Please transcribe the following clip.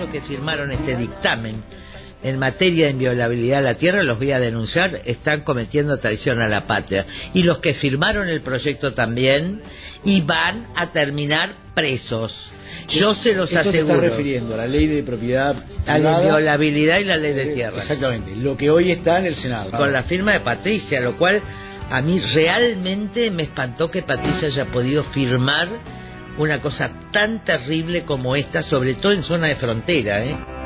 diputados que firmaron este dictamen en materia de inviolabilidad de la tierra, los voy a denunciar, están cometiendo traición a la patria. Y los que firmaron el proyecto también, y van a terminar presos. Yo se los aseguro. Esto te está refiriendo a la ley de propiedad privada, a la inviolabilidad y la ley de tierra. Exactamente, lo que hoy está en el Senado. Con la firma de Patricia, lo cual a mí realmente me espantó que Patricia haya podido firmar una cosa tan terrible como esta, sobre todo en zona de frontera,